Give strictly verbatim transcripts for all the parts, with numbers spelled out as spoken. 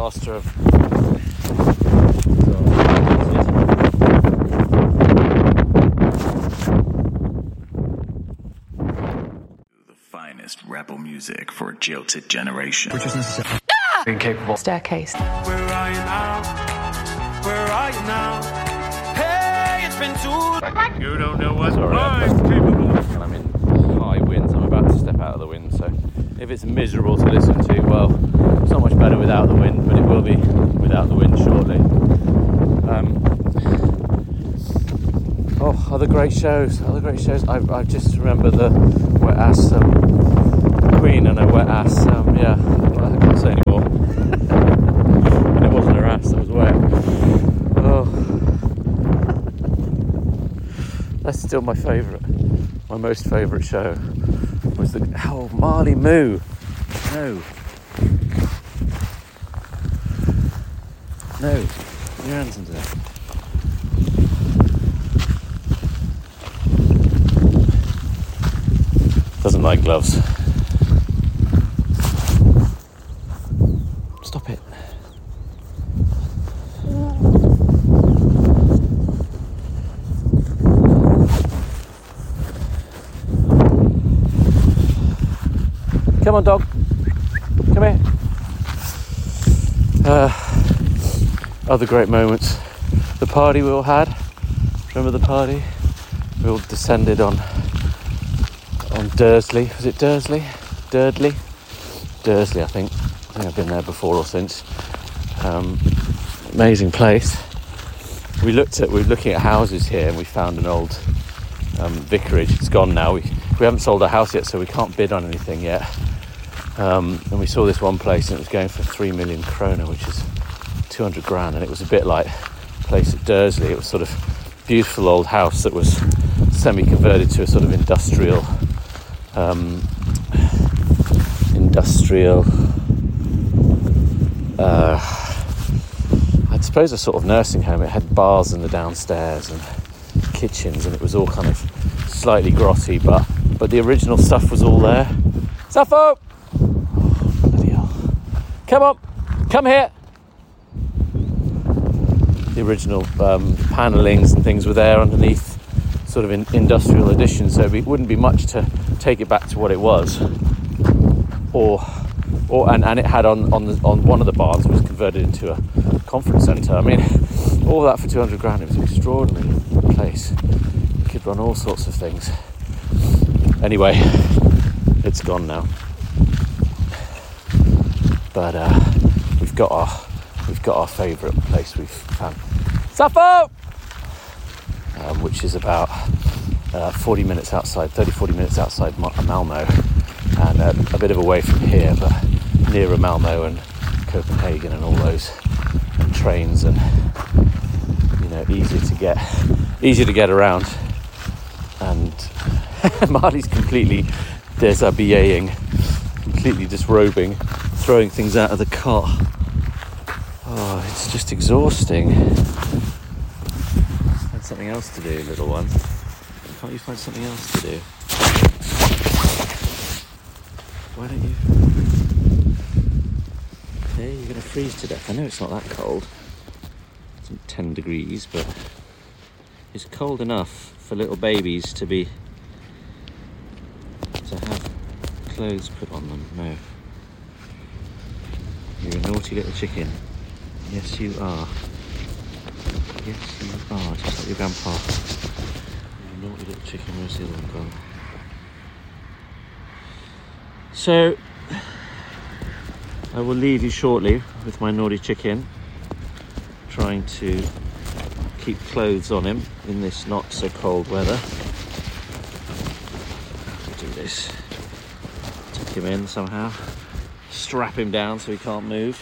master of the finest rebel music for a jilted generation. Which is necessary. Ah! Incapable. Staircase. Where are you now? Where are you now? Hey, it's been too. You don't know what I'm capable of. And I'm in high winds. I'm about to step out of the wind, so if it's miserable to listen to, well, it's not much better without the wind, but it will be without the wind shortly. Um, oh, other great shows, other great shows. I, I just remember the wet ass um, Queen and her wet ass, um, yeah, well, I can't say anymore. And it wasn't her ass that was wet. Oh, that's still my favourite, my most favourite show. Was the oh Marley Moo? No, no, your hands into that. Doesn't like gloves. Stop it. Come on, dog. Come here. Uh, other great moments. The party we all had. Remember the party? We all descended on on Dursley. Was it Dursley? Durdley? Dursley, I think. I think I've been there before or since. Um, amazing place. We looked at. We were looking at houses here, and we found an old um, vicarage. It's gone now. We we haven't sold our house yet, so we can't bid on anything yet. Um, and we saw this one place and it was going for three million kroner, which is two hundred grand, and it was a bit like a place at Dursley. It was sort of beautiful old house that was semi-converted to a sort of industrial um, industrial uh, I suppose a sort of nursing home. It had bars in the downstairs and kitchens, and it was all kind of slightly grotty, but but the original stuff was all there. Sappho! Come on, come here. The original um, panellings and things were there underneath, sort of in industrial addition, so it wouldn't be much to take it back to what it was. Or, or and, and it had on on, the, on one of the barns, it was converted into a conference centre. I mean, all that for two hundred grand. It was an extraordinary place. You could run all sorts of things. Anyway, it's gone now. But uh, we've got our we've got our favourite place we've found, Sappho, um, which is about uh, forty minutes outside, thirty, forty minutes outside Malmo, and uh, a bit of away from here, but nearer Malmo and Copenhagen and all those, and trains, and you know, easier to get, easier to get around. And Marley's completely déshabilling, completely disrobing, throwing things out of the car. Oh, it's just exhausting. Find something else to do, little one. Can't you find something else to do? Why don't you? Hey, you're going to freeze to death. I know it's not that cold. It's ten degrees, but it's cold enough for little babies to be to have clothes put on them. No. You're a naughty little chicken. Yes, you are. Yes, you are. Just like your grandpa. You're a naughty little chicken. Where's the other one gone? So, I will leave you shortly with my naughty chicken, trying to keep clothes on him in this not so cold weather. Do this. Tuck him in somehow. Strap him down so he can't move.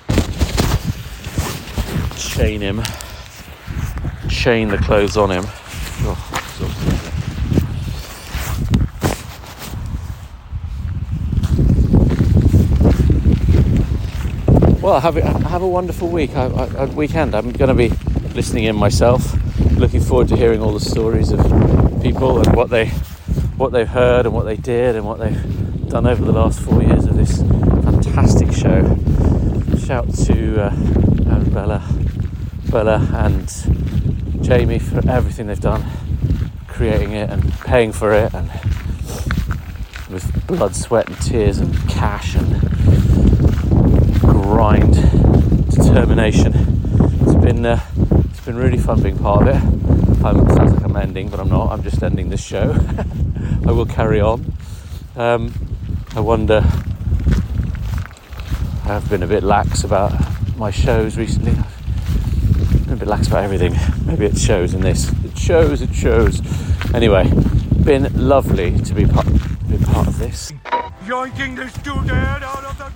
Chain him. Chain the clothes on him. Oh, well, have a, have a wonderful week. I, I, a weekend. I'm going to be listening in myself. Looking forward to hearing all the stories of people and what they what they've heard and what they did and what they've done over the last four years of this fantastic show, which shout to uh, and Bella, Bella and Jamie for everything they've done, creating it and paying for it, and with blood, sweat and tears and cash and grind, determination. It's been uh, it's been really fun being part of it. I'm, it sounds like I'm ending, but I'm not. I'm just ending this show. I will carry on. Um, I wonder. I have been a bit lax about my shows recently. I've been a bit lax about everything. Maybe it shows in this. It shows. It shows. Anyway, been lovely to be part, be part of this. Yoinking the student out of the